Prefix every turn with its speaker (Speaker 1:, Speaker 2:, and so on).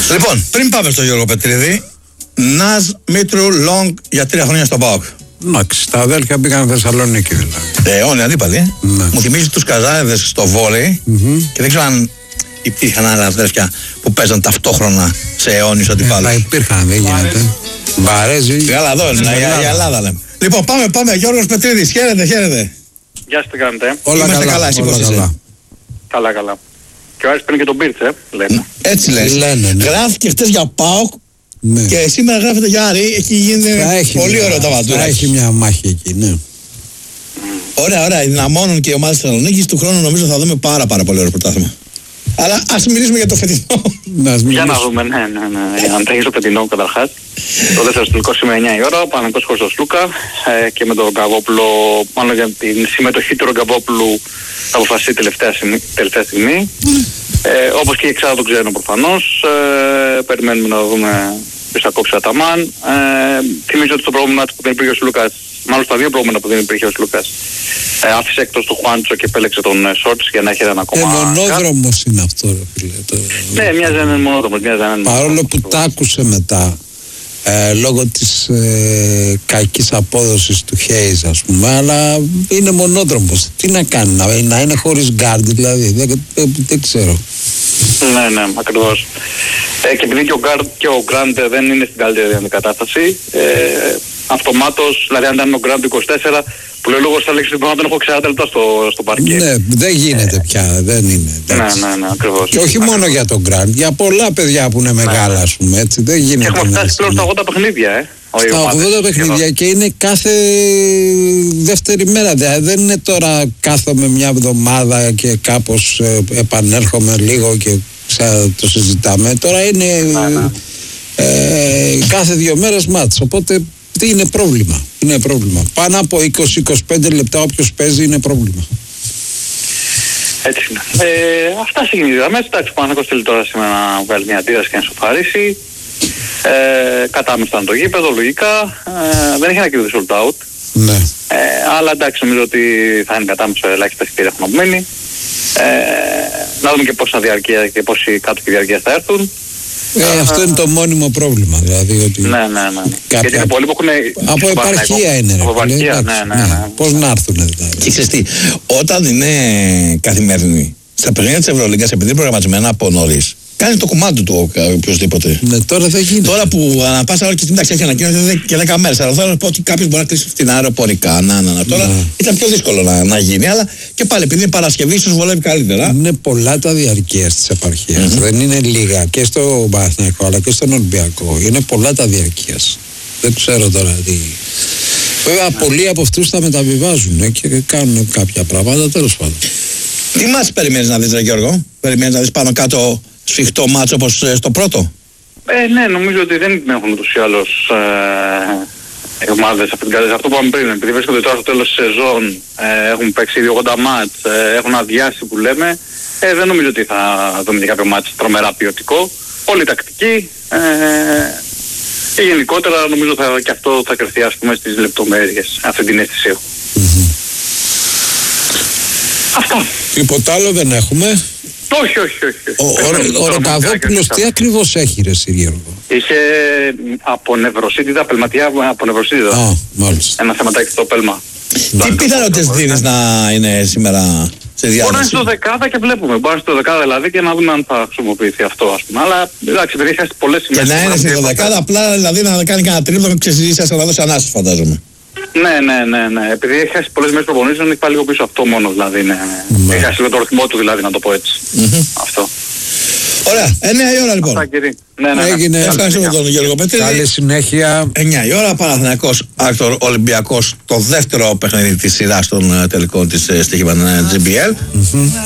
Speaker 1: Λοιπόν, πριν πάμε στο Γιώργο Πετρίδη, Ναζ Μήτρου Λόγκ για 3 χρόνια στο ΠΑΟΚ.
Speaker 2: Εντάξει, τα αδέλφια πήγαν Θεσσαλονίκη δηλαδή.
Speaker 1: Όλοι αντίπαλοι.
Speaker 2: Ναι.
Speaker 1: Μου θυμίζει τους καζάδες στο βόλεϊ και δεν ξέρω αν υπήρχαν άλλα αδέλφια που παίζαν ταυτόχρονα σε αιώνιους αντιπάλους.
Speaker 2: Υπήρχαν, δεν γίνεται. Μπαρέζι.
Speaker 1: Καλά, εδώ είναι, για Ελλάδα λέμε. Λοιπόν, πάμε. Γιώργος Πετρίδης, χαίρετε.
Speaker 3: Γεια σας, τι κάνετε?
Speaker 1: Είμαστε καλά, εσύ πώς είσαι?
Speaker 3: Καλά. Και ο Άρης παίρνει και τον Πίρτσε, λένε.
Speaker 1: Έτσι λες.
Speaker 2: Λένε, ναι.
Speaker 1: Γράφηκε χτες για ΠΑΟΚ
Speaker 2: Ναι.
Speaker 1: και σήμερα γράφεται για Άρη. Έχει γίνει πολύ ωραίο τα βαντούρα.
Speaker 2: Θα έχει μια μάχη εκεί, ναι.
Speaker 1: Ωραία. Δυναμώνουν και οι ομάδες της Θεσσαλονίκης. Του χρόνου νομίζω θα δούμε πάρα πολύ ωραίο πρωτάθλημα. Αλλά ας μιλήσουμε για το φετινό.
Speaker 3: Για να δούμε, ναι. Αν τρέχει στο φετινό καταρχάς. Το δεύτερο τελικό σήμερα 9 η ώρα, Παναθηναϊκός χωρίς τον Σλούκα και με τον Ρογκαβόπουλο, μάλλον για την συμμετοχή του Ρογκαβόπουλου θα αποφασίσει τελευταία στιγμή. Όπως και η εξάδα τον ξέρουν προφανώς. Περιμένουμε να δούμε ποιος θα κόψει ο Αταμάν. Θυμίζω ότι στο προηγούμενο που δεν υπήρχε ο Σλούκας, μάλλον στα δύο προηγούμενα που δεν υπήρχε ο Σλούκας, άφησε εκτός του Χουάντσο και επέλεξε τον Σόρτς για να έχει έναν ακόμα.
Speaker 2: Μονόδρομος είναι αυτό, ρε φίλε.
Speaker 3: Ναι, μοιάζει να είναι μονόδρομος.
Speaker 2: Παρόλο που τ' άκουσε μετά, λόγω της κακής απόδοσης του Χέιζ, ας πούμε, αλλά είναι μονόδρομος. Τι να κάνει, να είναι χωρίς γκάρντ, δηλαδή, δεν ξέρω.
Speaker 3: Ναι, ακριβώς. Και επειδή και ο Γκραντ δεν είναι στην καλύτερη κατάσταση, αυτομάτως, δηλαδή αν ήταν ο Γκραντ 24, που λέει λόγω στα λέξη του δεν έχω 40 λεπτά στο παρκέ.
Speaker 2: Ναι, δεν γίνεται πια, δεν είναι.
Speaker 3: Ναι, ακριβώς.
Speaker 2: Και όχι μόνο για τον Γκραντ, για πολλά παιδιά που είναι μεγάλα, ας πούμε, έτσι, δεν γίνεται.
Speaker 3: Και έχουμε φτάσει πλέον στα 80 παιχνίδια,
Speaker 2: Στα 80 παιχνίδια και είναι κάθε δεύτερη μέρα. Δεν είναι τώρα κάθομαι μια εβδομάδα και κάπως επανέρχομαι λίγο και το συζητάμε. Τώρα είναι κάθε 2 μέρες μάτς. Οπότε τι είναι πρόβλημα. Είναι πρόβλημα. Πάνω από 20-25 λεπτά όποιος παίζει είναι πρόβλημα.
Speaker 3: Έτσι είναι. Αυτά συγκινητήραμε. Εντάξει, ο Παναθηναϊκός θέλει τώρα σήμερα να βγάλει μια αντίδραση και να σοφαρίσει. Κατάμεστα ήταν το γήπεδο, λογικά. Δεν έχει ένα κύριο sold out.
Speaker 2: Ναι.
Speaker 3: Αλλά εντάξει, νομίζω ότι θα είναι κατάμεσο, ελάχιστα εισιτήρια έχουν απομείνει. Να δούμε και πόσα διαρκεία και πόσοι κάτω και διαρκεία θα έρθουν.
Speaker 2: Αυτό είναι το μόνιμο πρόβλημα, δηλαδή. Ότι
Speaker 3: ναι. Γιατί είναι πολλοί που έχουν.
Speaker 2: Από επαρχία είναι.
Speaker 3: Από επαρχία, ναι.
Speaker 2: Πώς να έρθουν, δηλαδή.
Speaker 1: Και ξέρεις τι, όταν είναι καθημερινή, στα παιχνίδια της Ευρωλίγκας, επειδή είναι προγραμματισμένα από νωρίς, κάνει το κομμάτι του οποιοδήποτε.
Speaker 2: Ναι, τώρα δεν γίνεται.
Speaker 1: Τώρα που ανά πάσα ώρα και στην τάξη έχει ανακοίνωση και 10 μέρες. Αλλά θέλω να πω ότι κάποιος μπορεί να κλείσει φτηνά αεροπορικά. Τώρα ήταν πιο δύσκολο να γίνει. Αλλά και πάλι επειδή είναι Παρασκευή, ίσως βολεύει καλύτερα.
Speaker 2: Είναι πολλά τα διαρκείας της επαρχίας. Δεν είναι λίγα και στο Παναθηναϊκό αλλά και στον Ολυμπιακό. Είναι πολλά τα διαρκείας. Δεν ξέρω τώρα τι. Βέβαια, πολλοί από αυτούς τα μεταβιβάζουν και κάνουν κάποια πράγματα, τέλος πάντων.
Speaker 1: Τι μας περιμένεις να δεις, ρε Γιώργο? Περιμένεις να δεις πάνω κάτω σφιχτό μάτσο όπως στο πρώτο?
Speaker 3: Ναι, νομίζω ότι δεν έχουν ούτως ή άλλως οι ομάδες από την κατάσταση. Αυτό που είπαμε πριν, επειδή βρίσκονται τώρα στο τέλος της σεζόν, έχουν παίξει 80 μάτς, έχουν αδειάσει που λέμε, δεν νομίζω ότι θα δούμε κάποιο μάτς τρομερά ποιοτικό. Πολύ τακτική και γενικότερα νομίζω και αυτό θα κρυφθεί, ας πούμε, στις λεπτομέρειες. Αυτή την αίσθηση έχω. Αυτό.
Speaker 2: Τίποτα άλλο δεν έχουμε.
Speaker 3: Όχι.
Speaker 2: Ο Ροκαβόπουλος τι ακριβώς έχει, ρε Γιώργο?
Speaker 3: Είχε απονευροσίτιδα, πελματιά απονευροσίτιδα.
Speaker 2: Μάλιστα.
Speaker 3: Ένα θεματάκι στο πέλμα.
Speaker 1: Τι πιθανότητες δίνεις να είναι σήμερα σε διάθεση?
Speaker 3: Μπορεί να είναι στο δεκάδα και βλέπουμε. Μπορεί να είναι στο δεκάδα δηλαδή και να δούμε αν θα χρησιμοποιηθεί αυτό, ας πούμε. Αλλά εντάξει, επειδή έχει πολλές σημαίες.
Speaker 1: Και να είναι στο δεκάδα, απλά δηλαδή να κάνει κανένα τρίπτο και ξεσυζήσεις να δώσει ανάσχεση, φαντάζομαι.
Speaker 3: Ναι. Επειδή έχει χάσει πολλές μέρες προπονήσεις, έχει πάει λίγο πίσω αυτό μόνο δηλαδή. Έχει χάσει λίγο το ρυθμό του δηλαδή, να το πω έτσι. Αυτό.
Speaker 1: Ωραία, 9 η ώρα λοιπόν.
Speaker 2: Έγινε.
Speaker 1: Ευχαριστούμε τον Γιώργο Πετρίδη.
Speaker 2: Καλή συνέχεια.
Speaker 1: 9 η ώρα, Παναθηναϊκός Άκτορ Ολυμπιακός, το δεύτερο παιχνίδι της σειράς των τελικών της στοίχημα GBL.